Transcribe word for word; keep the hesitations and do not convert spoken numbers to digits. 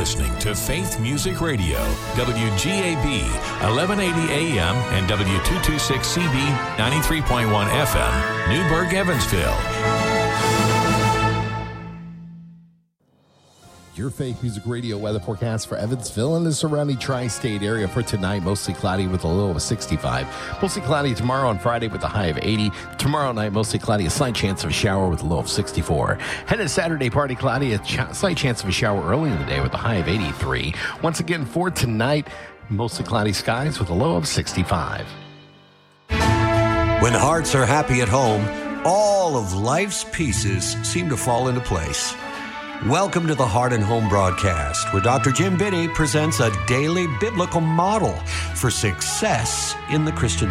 listening to Faith Music Radio, W G A B, eleven eighty A M and W two twenty-six C B, ninety-three point one F M, Newburgh, Evansville. Your Faith Music Radio weather forecast for Evansville and the surrounding tri-state area for tonight. Mostly cloudy with a low of sixty-five. Mostly cloudy tomorrow and Friday with a high of eighty. Tomorrow night, mostly cloudy, a slight chance of a shower with a low of sixty-four. Headed Saturday, partly cloudy, a ch- slight chance of a shower early in the day with a high of eighty-three. Once again, for tonight, mostly cloudy skies with a low of sixty-five. When hearts are happy at home, all of life's pieces seem to fall into place. Welcome to the Heart and Home broadcast, where Doctor Jim Binney presents a daily biblical model for success in the Christian